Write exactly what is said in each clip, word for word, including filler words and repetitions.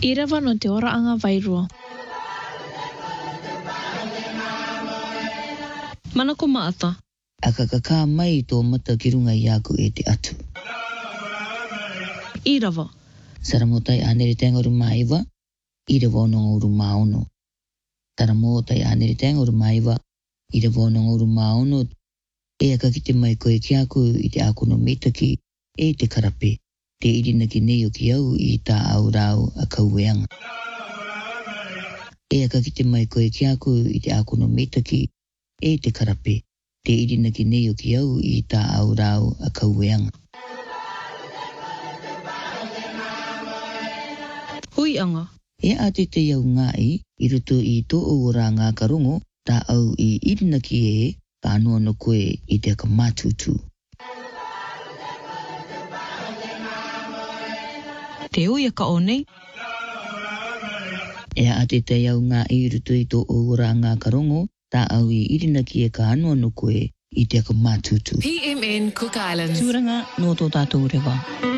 I rawa no te ora anga vairua. Mana ko maata. A kakaka mai tō mata ki runga i aku e te atu. I rawa. Saramotai anere tenga uru maiwa, i rawa ononga uru maono. Saramotai anere tenga uru maiwa, i rawa ononga uru maono. E aka ki te mai koe ki aku i te aku no metaki, e te karape. Te irina ki neo ki au i tā au rau a kaueanga. E aka ki te mai koe ki aku i te aku no metaki, e te karape. Te irina ki neo ki au i tā au rau a kaueanga. Hui anga. E ate te iau ngai, i rutu i tō ora ngā karongo, tā au i irina ki e, ka anua no koe i te ka mātutu. Te uia ka onei. E ate te iau ngai, i rutu i tō ora ngā karongo, tā au i irina ki e ka anua no koe i te ka mātutu. P M N Cook Islands. Tūranga no tō tātou rewa.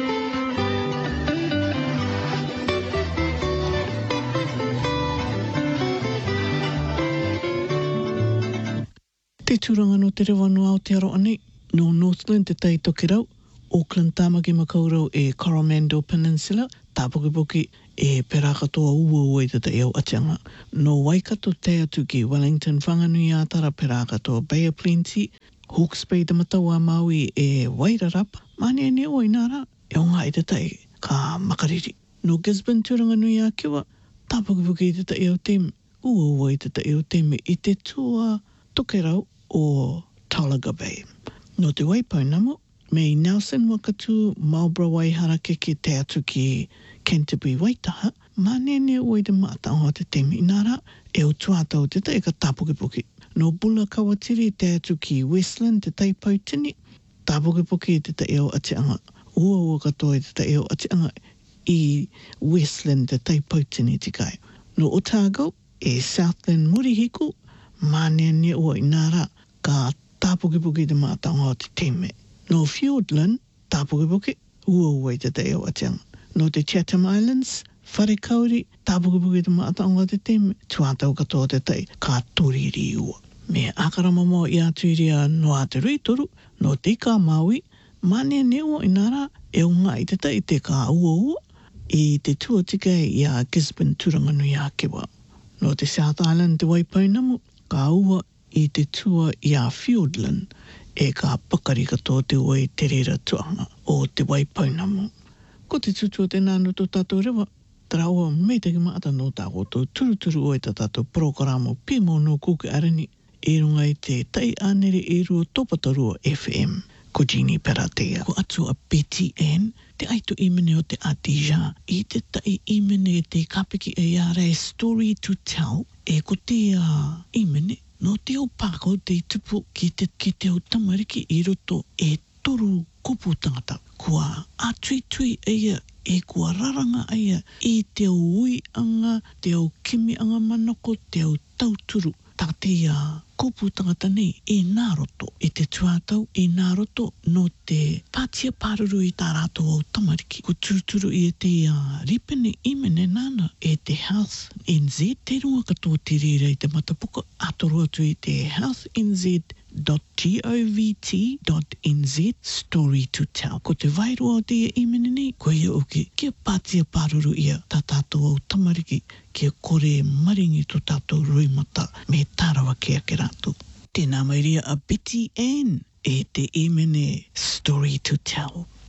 Te tūranga no te rewa no Aotearoa nei, no Northland te tai toki rau, Auckland tāmaki makaurau e Coromandel Peninsula, tāpokipoki e pera katoa ua ua i te te eo atianga. No Waikato te atu ki Wellington whanganui ātara pera katoa Bay of Plenty, Hawke's Bay te mataua Maui e Wairarapa, mane ne o inara e onga i te tai ka makariri. No Gisborne tūranga nui a kiwa, tāpokipoki i te te eo teme, ua ua i te te eo teme i te tua toke rau o Talaga Bay. No te Waipaunamo, me Nelson Wakatu Marlborough Waihara keke te atu ki Canterbury Waitaha, manene o i te mātanga o te temi inara e o tuatau te te e ka tāpokipoki. No Bula Kawatiri te atu ki Westland te Taipautini, tāpokipoki te te eo atianga. Ua ua katoa i te te eo atianga i Westland te Taipautini tikai. No Otago e Southland Murihiku, manene o inara ka tāpokipoki te mātanga o te teme. No Fiordland, tāpokipoki, ua ua i te te eo atianga. No te Chatham Islands, wharekauri, tāpokipoki te mātanga o te teme, tuatau katoa te tei, ka toriri ua. Me akaramamo i atuiria no Aotearoa toru, no te ka Maui, mane neo inara e unga i te tei te ka ua ua, i te tuatikai i a Gisborne Turanganui a Kiwa. No te South Island te Waipaunamo, ka ua i te tua i a Fiordland, e ka pakari katoa te oi te rera tuanga o te Waipaunamo. Ko te tutua te nānu tō tātou rewa, traua mei te ki maata no tā koto turuturu o e tā tātou programo Pimo no Kuke Arani, e runga i te tai anere e rua tōpatarua F M, ko Jeannie Peratea. Ko atu a Betty Ann, te aitu imene o te Adija, i te tai imene te kapiki e ara e Story to Tell, e ko te uh, imene, no te o pāko te tupu ki te, ki te o tamariki i roto e toru kupu tangata. Kua atui tui eia e kua raranga eia i te o ui anga, te o kimi anga manako, te o tauturu. Tā te ia kupu tangata nei e nā roto, e te tuatau e nā roto no te pātia pāruru i tā rātou au tamariki. Ko turuturu i e te uh, ripene imene nāna e te Health N Z, te runga katoa te rira i te matapuka, atoro atu i te health n z dot govt dot n z story to tell. Ko te vairua o te ia imene nei, ko ia oke, kia pātia pāruru ia tā tātou au tamariki, kia kore maringi tō tātou ruimata me tārawa kia ke rātou. Tēnā mai ria a Betty Ann e te imene Story to Tell.